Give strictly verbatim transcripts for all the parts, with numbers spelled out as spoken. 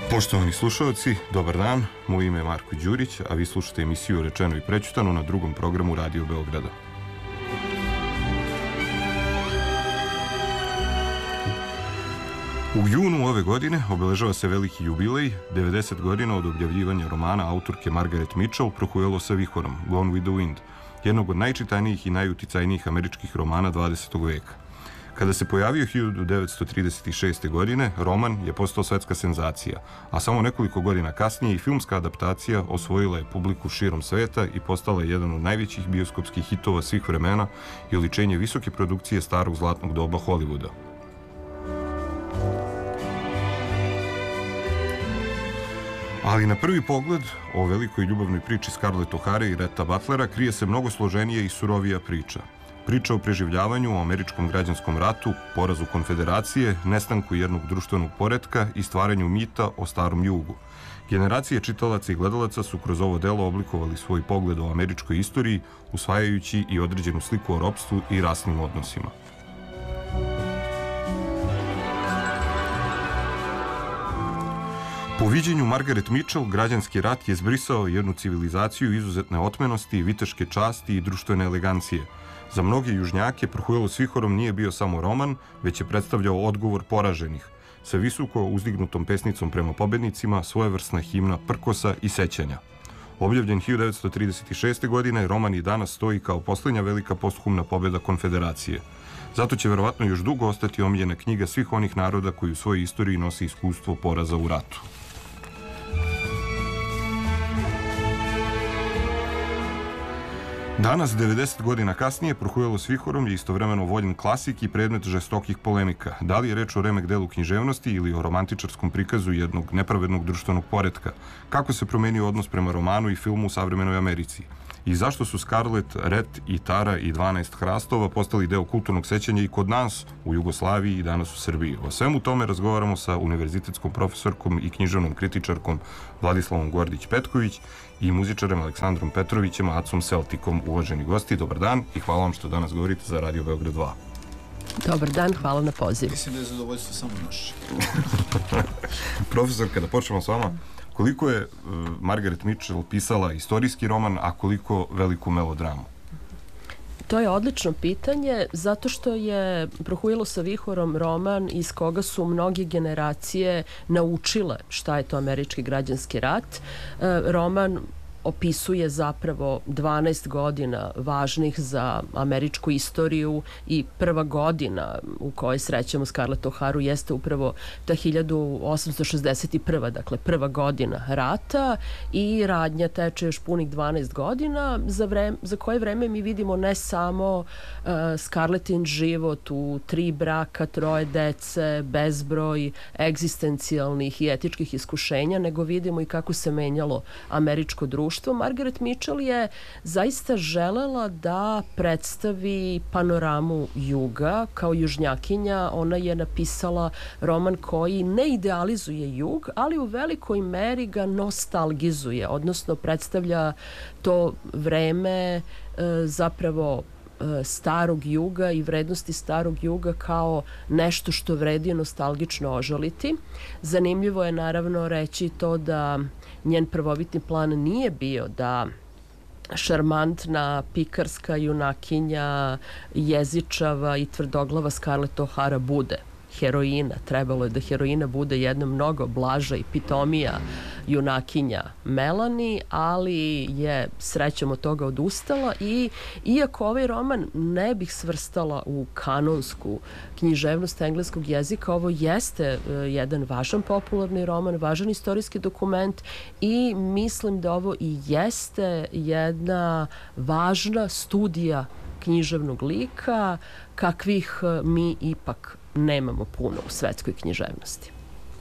Poštovani slušalci, dobar dan, moje ime je Marko Đurić, a vi slušate emisiju Rečeno i prećutano na drugom programu Radio Beograda. U junu ove godine obeležava se veliki jubilej, devedeset godina od objavljivanja romana autorke Margaret Mitchell Prohujalo sa vihorom, Gone with the Wind, jednog od najčitanijih i najuticajnijih američkih romana dvadesetog veka. Kada se pojavio hiljadu devetsto trideset šeste. godine, roman je postao svetska senzacija, a samo nekoliko godina kasnije i filmska adaptacija osvojila je publiku širom sveta i postala je jedan od najvećih bioskopskih hitova svih vremena i oličenje visoke produkcije starog zlatnog doba Hollywooda. Ali na prvi pogled o velikoj ljubavnoj priči Scarlett O'Hare i Rhetta Butlera krije se mnogo složenija i surovija priča. Priča o preživljavanju, o američkom građanskom ratu, porazu konfederacije, nestanku jednog društvenog poretka i stvaranju mita o starom jugu. Generacije čitalaca i gledalaca su kroz ovo delo oblikovali svoj pogled o američkoj istoriji, usvajajući i određenu sliku o ropstvu i rasnim odnosima. Po viđenju Margaret Mitchell, građanski rat je zbrisao jednu civilizaciju izuzetne otmenosti, viteške časti i društvene elegancije. Za mnoge južnjake Prohujalo s vihorom nije bio samo roman, već je predstavljao odgovor poraženih, sa visoko uzdignutom pesnicom prema pobednicima, svojevrsna himna prkosa i sećanja. Objavljen hiljadu devetsto trideset šeste. godine, roman i danas stoji kao posljednja velika posthumna pobjeda konfederacije. Zato će verovatno još dugo ostati omiljena knjiga svih onih naroda koji u svojoj istoriji nosi iskustvo poraza u ratu. Danas, devedeset godina kasnije, Prohujalo s vihorom je istovremeno voljen klasik i predmet žestokih polemika. Da li je reč o remek delu književnosti ili o romantičarskom prikazu jednog nepravednog društvenog poretka? Kako se promenio odnos prema romanu i filmu u savremenoj Americi? I zašto su Scarlett, Rhett i Tara i dvanaest hrastova postali deo kulturnog sećanja i kod nas, u Jugoslaviji i danas u Srbiji? O svemu tome razgovaramo sa univerzitetskom profesorkom i književnom kritičarkom Vladislavom Gordić-Petković i muzičarem Aleksandrom Petrovićem, Acom Celtikom. Uvaženi gosti, dobar dan i hvala vam što danas govorite za Radio Beograd dva. Dobar dan, hvala na pozivu. Mislim da je zadovoljstvo samo naše. Profesor, kada počnemo s vama, koliko je uh, Margaret Mitchell pisala istorijski roman, a koliko veliku melodramu? To je odlično pitanje, zato što je Prohujalo sa vihorom roman iz koga su mnoge generacije naučile šta je to američki građanski rat. E, roman opisuje zapravo dvanaest godina važnih za američku istoriju i prva godina u kojoj srećemo Scarlett O'Haru jeste upravo ta hiljadu osamsto šezdeset prva. dakle prva godina rata i radnja teče još punih dvanaest godina za, vreme, za koje vreme mi vidimo ne samo uh, Scarlettin život u tri braka, troje dece, bezbroj egzistencijalnih i etičkih iskušenja, nego vidimo i kako se menjalo američko društvo. Margaret Mitchell je zaista želela da predstavi panoramu juga. Kao južnjakinja ona je napisala roman koji ne idealizuje jug, ali u velikoj meri ga nostalgizuje, odnosno predstavlja to vreme e, zapravo starog juga i vrednosti starog juga kao nešto što vredi nostalgično ožaliti. Zanimljivo je naravno reći to da njen prvobitni plan nije bio da šarmantna, pikarska junakinja, jezičava i tvrdoglava Scarlett O'Hara bude heroina. Trebalo je da heroina bude jedna mnogo blaža i pitomija junakinja Melanie, ali je srećom od toga odustala i iako ovaj roman ne bih svrstala u kanonsku književnost engleskog jezika, ovo jeste uh, jedan važan popularni roman, važan istorijski dokument i mislim da ovo i jeste jedna važna studija književnog lika kakvih uh, mi ipak nemamo puno u svetskoj književnosti.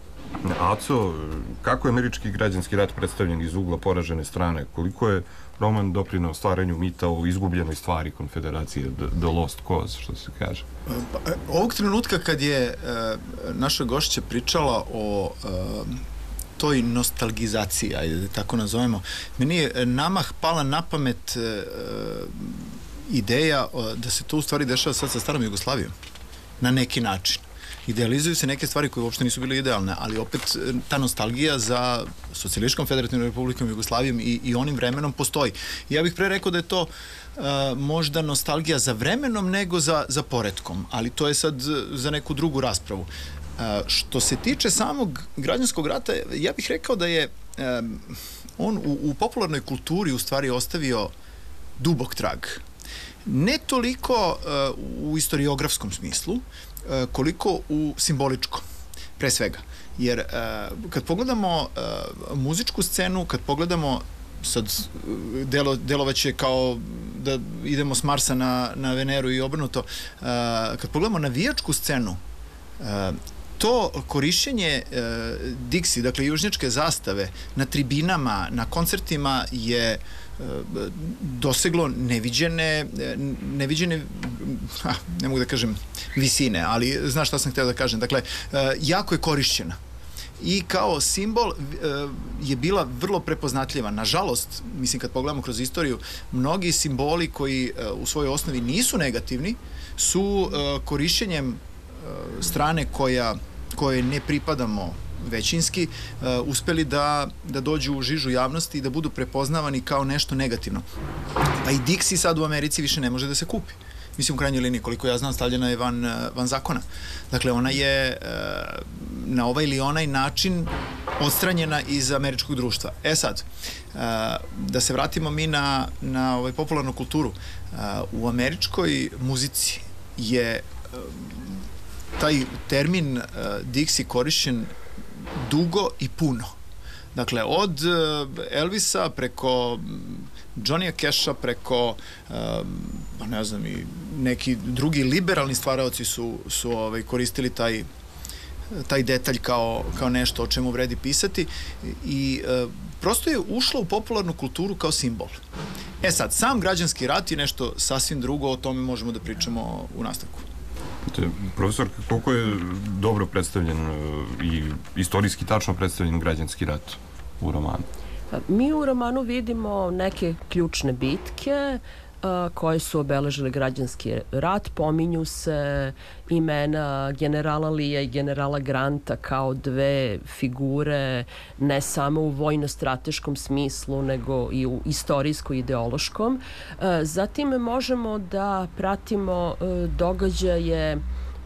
Aco, kako je američki građanski rat predstavljen iz ugla poražene strane? Koliko je roman doprineo stvaranju mita o izgubljenoj stvari konfederacije, the, the lost cause, što se kaže? Ovog trenutka kad je uh, naša gošća pričala o uh, toj nostalgizaciji, ajde da tako nazovemo, meni je namah pala na pamet uh, ideja uh, da se to u stvari dešava sad sa starom Jugoslavijom, na neki način. idealizuju se neke stvari koje uopšte nisu bile idealne, ali opet ta nostalgija za Socijalističkom federativnom republikom Jugoslavijom i, i onim vremenom postoji. Ja bih pre rekao da je to uh, možda nostalgija za vremenom nego za, za poretkom, ali to je sad za neku drugu raspravu. Uh, što se tiče samog građanskog rata, ja bih rekao da je um, on u, u popularnoj kulturi u stvari ostavio dubok trag. Ne toliko uh, u istoriografskom smislu, uh, koliko u simboličkom, pre svega. Jer uh, kad pogledamo uh, muzičku scenu, kad pogledamo sad delo, delovaće kao da idemo s Marsa na, na Veneru i obrnuto, uh, kad pogledamo navijačku scenu, uh, to korišćenje uh, Dixi, dakle južnjačke zastave, na tribinama, na koncertima je doseglo neviđene, neviđene, ha, ne mogu da kažem visine, ali znaš šta sam hteo da kažem. Dakle, jako je korišćena. I kao simbol je bila vrlo prepoznatljiva. Nažalost, mislim kad pogledamo kroz istoriju, mnogi simboli koji u svojoj osnovi nisu negativni, su korišćenjem strane koja, koje ne pripadamo većinski, uh, uspeli da, da dođu u žižu javnosti i da budu prepoznavani kao nešto negativno. Pa i Dixi sad u Americi više ne može da se kupi. Mislim, u krajnjoj liniji, koliko ja znam, stavljena je van, van zakona. Dakle, ona je uh, na ovaj ili onaj način odstranjena iz američkog društva. E sad, uh, da se vratimo mi na, na ovaj popularnu kulturu. Uh, u američkoj muzici je uh, taj termin uh, Dixi korišćen dugo i puno. Dakle, od Elvisa preko Johnnya Casha, preko pa ne znam, i neki drugi liberalni stvaraoci su, su ovaj, koristili taj, taj detalj kao, kao nešto o čemu vredi pisati i e, prosto je ušlo u popularnu kulturu kao simbol. E sad, sam građanski rat je nešto sasvim drugo, o tome možemo da pričamo u nastavku. Profesor, koliko je dobro predstavljen i istorijski tačno predstavljen građanski rat u romanu? Mi u romanu vidimo neke ključne bitke koje su obeležile građanski rat. Pominju se imena generala Lija i generala Granta kao dve figure ne samo u vojno-strateškom smislu, nego i u istorijsko-ideološkom. Zatim možemo da pratimo događaje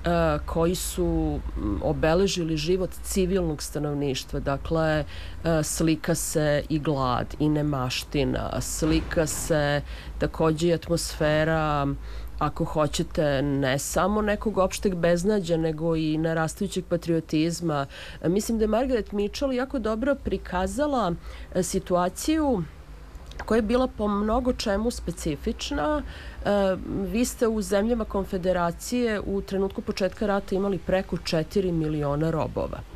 koji su obeležili život civilnog stanovništva. Dakle, slika se i glad i nemaština, slika se takođe i atmosfera, ako hoćete, ne samo nekog opšteg beznađa, nego i narastajućeg patriotizma. Mislim da je Margaret Mitchell jako dobro prikazala situaciju koja je bila po mnogo čemu specifična. E, vi ste u zemljama konfederacije u trenutku početka rata imali preko četiri miliona robova. E,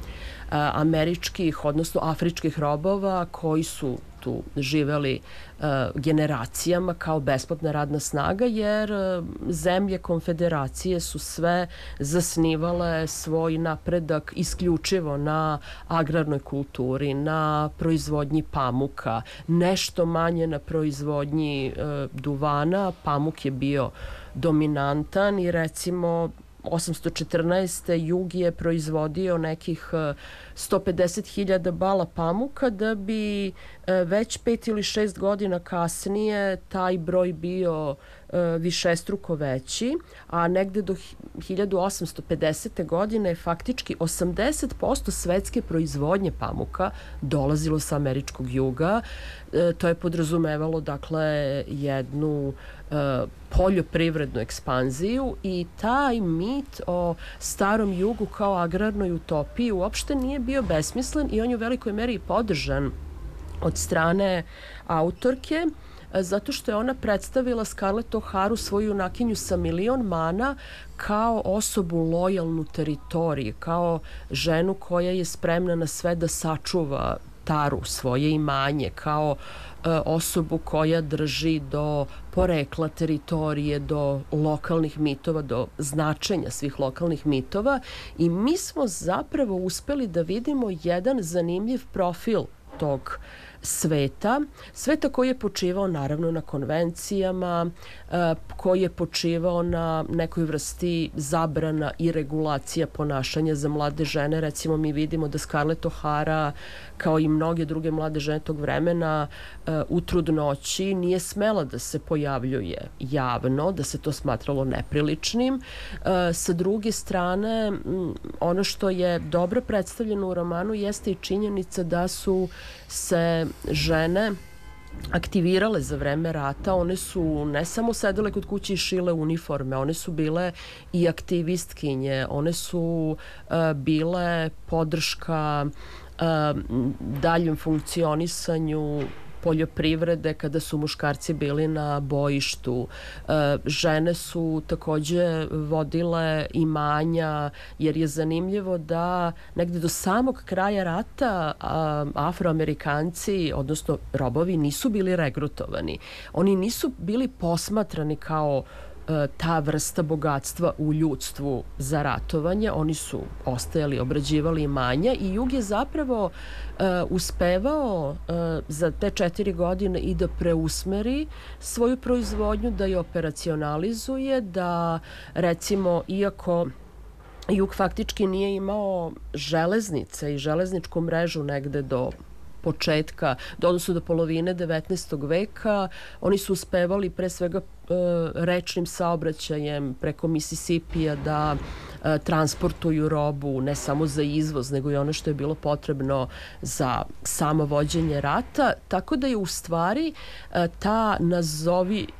američkih, odnosno afričkih robova koji su tu živeli uh, generacijama kao besplatna radna snaga, jer uh, zemlje konfederacije su sve zasnivale svoj napredak isključivo na agrarnoj kulturi, na proizvodnji pamuka, nešto manje na proizvodnji uh, duvana. Pamuk je bio dominantan i recimo osamsto četrnaeste. jug je proizvodio nekih sto pedeset hiljada bala pamuka, da bi već pet ili šest godina kasnije taj broj bio višestruko veći, a negde do hiljadu osamsto pedesete. godine je faktički osamdeset posto svetske proizvodnje pamuka dolazilo sa američkog juga. To je podrazumevalo, dakle, jednu poljoprivrednu ekspanziju i taj mit o starom jugu kao agrarnoj utopiji uopšte nije bio besmislen i on je u velikoj meri podržan od strane autorke, zato što je ona predstavila Scarlett O'Haru, svoju junakinju sa milion mana, kao osobu lojalnu teritoriji, kao ženu koja je spremna na sve da sačuva taru, svoje imanje, kao e, osobu koja drži do porekla teritorije, do lokalnih mitova, do značenja svih lokalnih mitova, i mi smo zapravo uspeli da vidimo jedan zanimljiv profil tog sveta, sveta koji je počivao naravno na konvencijama, koji je počivao na nekoj vrsti zabrana i regulacija ponašanja za mlade žene. Recimo mi vidimo da Scarlett O'Hara, kao i mnoge druge mlade žene tog vremena, u trudnoći nije smela da se pojavljuje javno, da se to smatralo nepriličnim. Sa druge strane, ono što je dobro predstavljeno u romanu jeste i činjenica da su se žene aktivirale za vreme rata. One su ne samo sedele kod kuće i šile uniforme, one su bile i aktivistkinje, one su uh, bile podrška uh, daljem funkcionisanju poljoprivrede kada su muškarci bili na bojištu. Žene su takođe vodile imanja, jer je zanimljivo da negde do samog kraja rata Afroamerikanci, odnosno robovi, nisu bili regrutovani. Oni nisu bili posmatrani kao ta vrsta bogatstva u ljudstvu za ratovanje. Oni su ostajali, obrađivali imanja i Jug je zapravo uh, uspevao uh, za te četiri godine i da preusmeri svoju proizvodnju, da je operacionalizuje, da recimo, iako Jug faktički nije imao železnice i železničku mrežu negde do početka, odnosno do polovine devetnaestog veka, oni su uspevali pre svega rečnim saobraćajem preko Misisipija da e, transportuju robu ne samo za izvoz, nego i ono što je bilo potrebno za samo vođenje rata, tako da je u stvari e, ta nazovi e,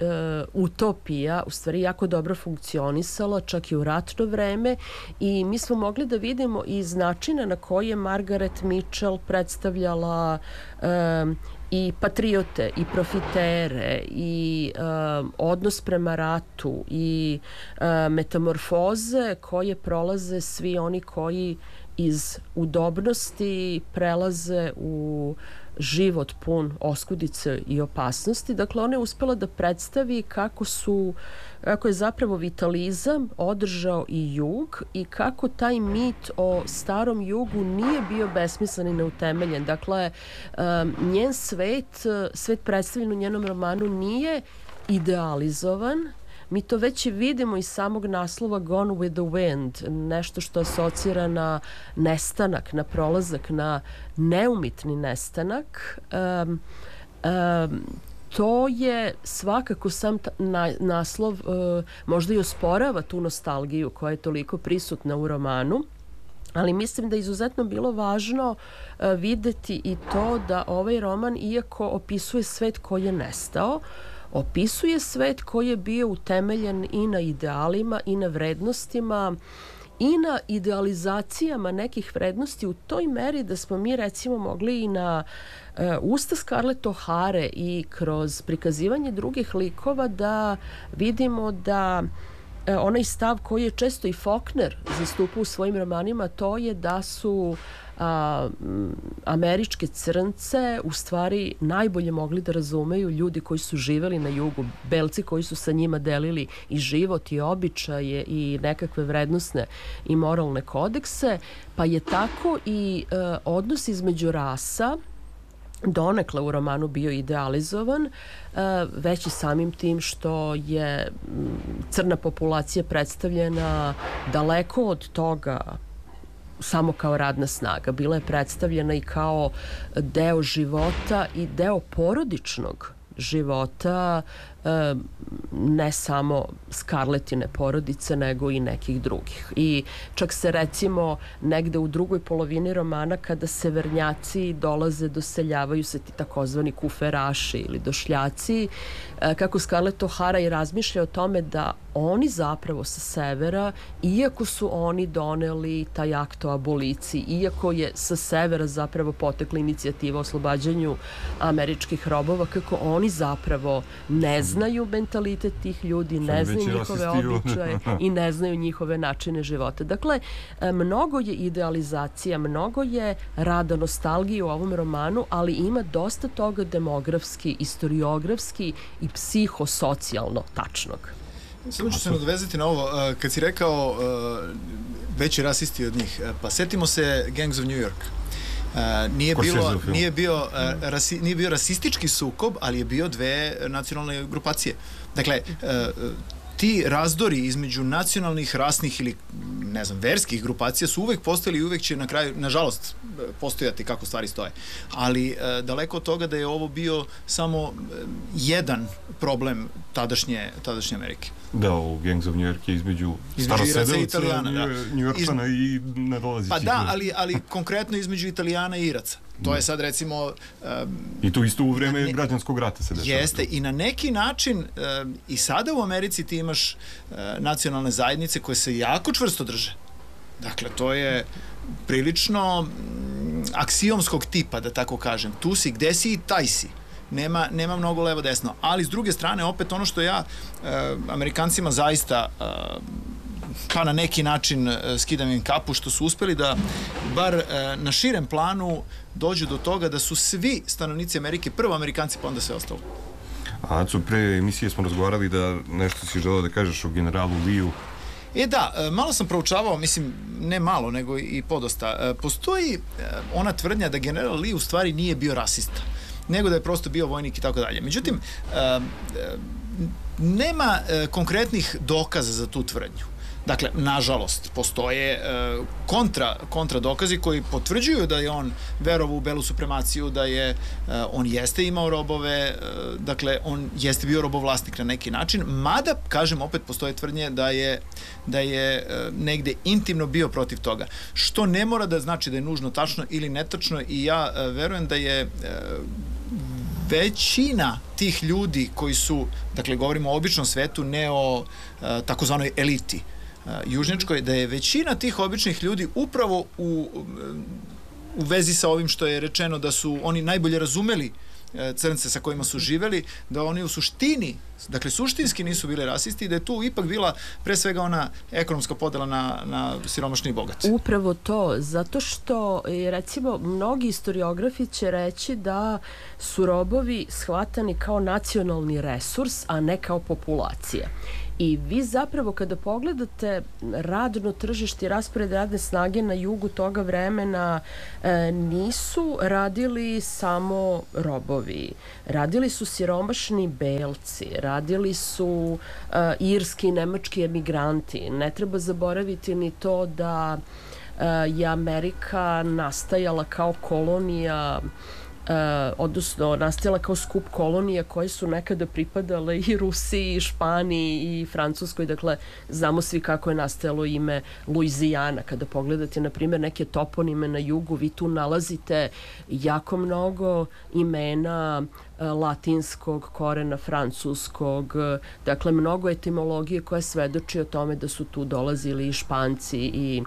utopija u stvari jako dobro funkcionisala čak i u ratno vreme i mi smo mogli da vidimo iz načina na koji je Margaret Mitchell predstavljala e, i patriote, i profitere, i um, odnos prema ratu, i um, metamorfoze koje prolaze svi oni koji iz udobnosti prelaze u život pun oskudice i opasnosti. Dakle, ona je uspela da predstavi kako su kako je zapravo vitalizam održao i Jug i kako taj mit o starom Jugu nije bio besmislen i neutemeljen. Dakle, um, njen svet, svet predstavljen u njenom romanu nije idealizovan. Mi to već i vidimo iz samog naslova Gone with the Wind, nešto što asocira na nestanak, na prolazak, na neumitni nestanak. Um, um, To je svakako sam na, naslov uh, možda i osporava tu nostalgiju koja je toliko prisutna u romanu, ali mislim da je izuzetno bilo važno uh, videti i to da ovaj roman, iako opisuje svet koji je nestao, opisuje svet koji je bio utemeljen i na idealima i na vrednostima i na idealizacijama nekih vrednosti u toj meri da smo mi recimo mogli i na uh, usta Scarlett O'Hare i kroz prikazivanje drugih likova da vidimo da uh, onaj stav koji je često i Faulkner zastupao u svojim romanima, to je da su a, američke crnce u stvari najbolje mogli da razumeju ljudi koji su živeli na jugu, belci koji su sa njima delili i život i običaje i nekakve vrednosne i moralne kodekse, pa je tako i e, odnos između rasa donekle u romanu bio idealizovan, već i samim tim što je crna populacija predstavljena daleko od toga samo kao radna snaga. Bila je predstavljena i kao deo života i deo porodičnog života, ne samo Scarlettine porodice, nego i nekih drugih. I čak se recimo negde u drugoj polovini romana, kada severnjaci dolaze, doseljavaju se ti takozvani kuferaši ili došljaci, kako Scarlett O'Hara i razmišlja o tome da oni zapravo sa severa, iako su oni doneli taj akt o aboliciji, iako je sa severa zapravo potekla inicijativa o oslobađanju američkih robova, kako oni zapravo ne znaju mentalitet tih ljudi, ne znaju njihove običaje i ne znaju njihove načine života. Dakle, mnogo je idealizacija, mnogo je rada nostalgije u ovom romanu, ali ima dosta toga demografski, istoriografski i psihosocijalno tačnog. Samo ću se nadovezati na ovo. Kad si rekao veći rasisti od njih, pa setimo se Gangs of New York. nije, bilo, nije, bio, rasi, nije bio rasistički sukob, ali je bio dve nacionalne grupacije. Dakle, ti razdori između nacionalnih, rasnih ili, ne znam, verskih grupacija su uvek postojali i uvek će na kraju, nažalost, postojati kako stvari stoje. Ali e, daleko od toga da je ovo bio samo e, jedan problem tadašnje, tadašnje Amerike. Da, u Gangs of New York je između starosedeoca, Njujorčana da. I nedolazićih. Pa da, ali, ali konkretno između Italijana i Iraca. To da. Je sad recimo... Um, I tu isto u vreme ne, građanskog rata se dešava. Jeste, i na neki način um, i sada u Americi ti imaš uh, nacionalne zajednice koje se jako čvrsto drže. Dakle, to je prilično um, aksiomskog tipa, da tako kažem. Tu si, gde si i taj si. Nema, nema mnogo levo-desno. Ali s druge strane, opet ono što ja uh, Amerikancima zaista uh, pa na neki način uh, skidam im kapu, što su uspeli da bar uh, na širem planu dođu do toga da su svi stanovnici Amerike prvo Amerikanci, pa onda sve ostalo. A Aco, pre emisije smo razgovarali da nešto si želeo da kažeš o generalu Leeu. E da, malo sam proučavao, mislim, ne malo, nego i podosta. Postoji ona tvrdnja da general Lee u stvari nije bio rasista, nego da je prosto bio vojnik i tako dalje. Međutim, nema konkretnih dokaza za tu tvrdnju. Dakle, nažalost, postoje e, kontra, kontra dokazi koji potvrđuju da je on verovao u belu supremaciju, da je e, on jeste imao robove, e, dakle, on jeste bio robovlasnik na neki način, mada, kažem, opet postoje tvrdnje da je, da je e, negde intimno bio protiv toga. Što ne mora da znači da je nužno tačno ili netačno i ja e, verujem da je e, većina tih ljudi koji su, dakle, govorimo o običnom svetu, ne o e, takozvanoj eliti, južnjačkoj, da je većina tih običnih ljudi upravo u, u vezi sa ovim što je rečeno da su oni najbolje razumeli crnce sa kojima su živeli, da oni u suštini, dakle suštinski nisu bili rasisti i da je tu ipak bila pre svega ona ekonomska podela na, na siromašni i bogati. Upravo to, zato što recimo mnogi historiografi će reći da su robovi shvatani kao nacionalni resurs, a ne kao populacija. I vi zapravo kada pogledate radno tržište i raspored radne snage na jugu toga vremena e, nisu radili samo robovi. Radili su siromašni belci, radili su e, irski i nemački emigranti. Ne treba zaboraviti ni to da e, je Amerika nastajala kao kolonija Uh, odnosno nastajala kao skup kolonija koje su nekada pripadale i Rusiji, i Španiji, i Francuskoj. Dakle, znamo svi kako je nastajalo ime Luizijana. Kada pogledate, na primjer, neke toponime na jugu, vi tu nalazite jako mnogo imena uh, latinskog korena, francuskog, uh, dakle, mnogo etimologije koja svedoči o tome da su tu dolazili i Španci i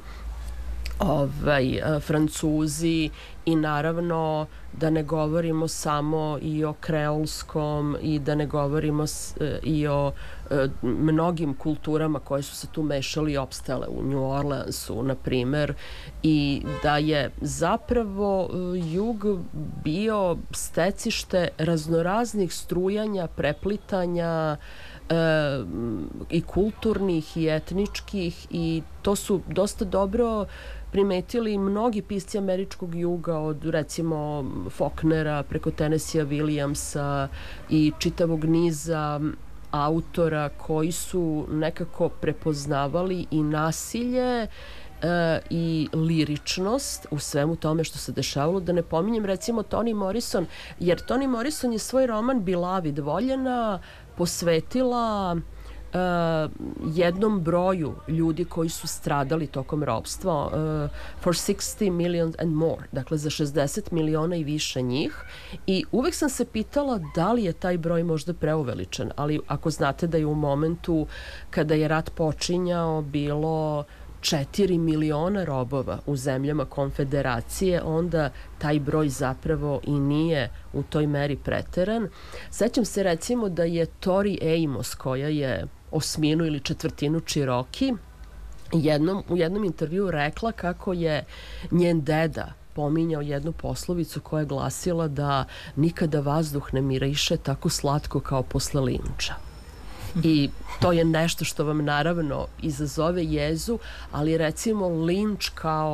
ovaj, Francuzi i naravno da ne govorimo samo i o kreolskom i da ne govorimo s, i o e, mnogim kulturama koje su se tu mešali i opstale u New Orleansu, na primer, i da je zapravo jug bio stecište raznoraznih strujanja, preplitanja e, i kulturnih i etničkih, i to su dosta dobro primetili mnogi pisci američkog juga, od recimo Faulknera preko Tennessee Williamsa i čitavog niza autora koji su nekako prepoznavali i nasilje e, i liričnost u svemu tome što se dešavalo. Da ne pominjem recimo Toni Morrison, jer Toni Morrison je svoj roman Beloved, Voljena, posvetila Uh, jednom broju ljudi koji su stradali tokom ropstva, uh, for sixty million and more, dakle za šezdeset miliona i više njih, i uvek sam se pitala da li je taj broj možda preuveličan, ali ako znate da je u momentu kada je rat počinjao bilo četiri miliona robova u zemljama konfederacije, onda taj broj zapravo i nije u toj meri preteran. Sećam se recimo da je Tori Amos, koja je osminu ili četvrtinu Cherokee, jednom, u jednom intervjuu rekla kako je njen deda pominjao jednu poslovicu koja je glasila da nikada vazduh ne miriše tako slatko kao posle linča. I to je nešto što vam naravno izazove jezu, ali recimo linč kao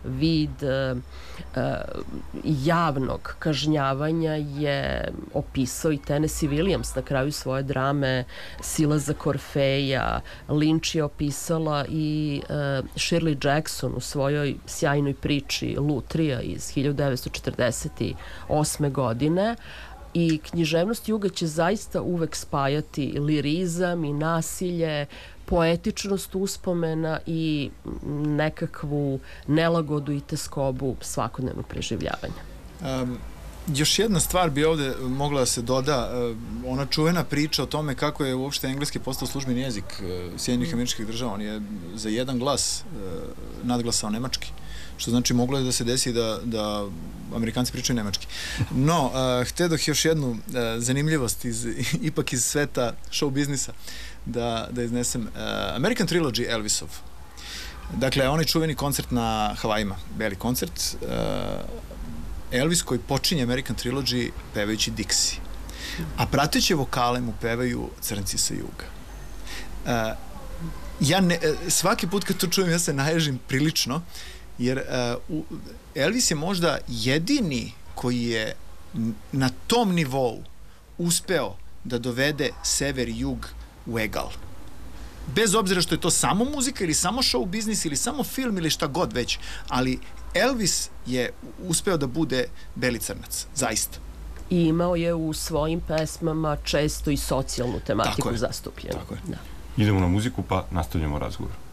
vid e, e, javnog kažnjavanja je opisao i Tennessee Williams na kraju svoje drame Silazak Orfeja. Lynch je opisala i e, Shirley Jackson u svojoj sjajnoj priči Lutrija iz hiljadu devetsto četrdeset osme godine. I književnost juga će zaista uvek spajati lirizam i nasilje, poetičnost uspomena i nekakvu nelagodu i teskobu svakodnevnog preživljavanja. Um, još jedna stvar bi ovde mogla da se doda, uh, ona čuvena priča o tome kako je uopšte engleski postao službeni jezik uh, Sjedinjenih Američkih Država. On je za jedan glas uh, nadglasao nemački, što znači moglo je da se desi da, da Amerikanci pričaju nemački. No, uh, htedoh još jednu uh, zanimljivost iz, ipak iz sveta show biznisa da, da iznesem. Uh, American Trilogy Elvisov. Dakle, onaj čuveni koncert na Havajima, beli koncert. Uh, Elvis koji počinje American Trilogy pevajući Dixie. A prateće vokale mu pevaju Crnci sa juga. Uh, ja ne, svaki put kad to čujem ja se naježim prilično, jer uh, Elvis je možda jedini koji je na tom nivou uspeo da dovede sever i jug u egal. Bez obzira što je to samo muzika ili samo show biznis ili samo film ili šta god već, ali Elvis je uspeo da bude beli crnac, zaista. I imao je u svojim pesmama često i socijalnu tematiku zastupljenu. Tako je. Da. Idemo na muziku pa nastavljamo razgovor.